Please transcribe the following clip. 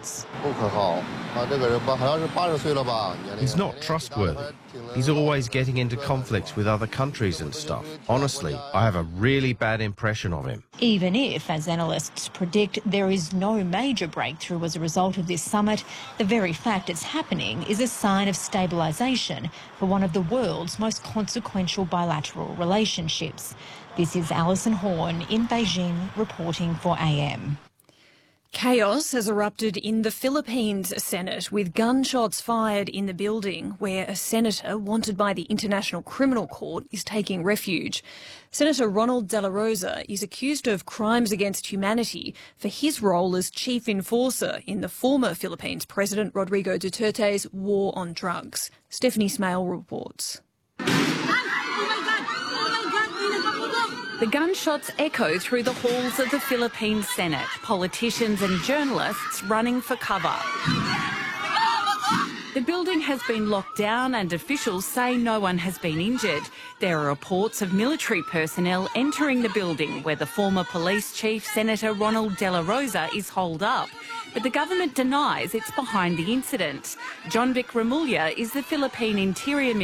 reports. He's not trustworthy. He's always getting into conflicts with other countries and stuff. Honestly, I have a really bad impression of him. Even if, as analysts predict, there is no major breakthrough as a result of this summit, the very fact it's happening is a sign of stabilisation for one of the world's most consequential bilateral relationships. This is Alison Horn in Beijing reporting for AM. Chaos has erupted in the Philippines Senate with gunshots fired in the building where a senator wanted by the International Criminal Court is taking refuge. Senator Ronald De La Rosa is accused of crimes against humanity for his role as chief enforcer in the former Philippines President Rodrigo Duterte's war on drugs. Stephanie Smale reports. The gunshots echo through the halls of the Philippine Senate, politicians and journalists running for cover. The building has been locked down and officials say no one has been injured. There are reports of military personnel entering the building where the former police chief, Senator Ronald De La Rosa, is holed up. But the government denies it's behind the incident. John Vic Remulla is the Philippine Interior Minister.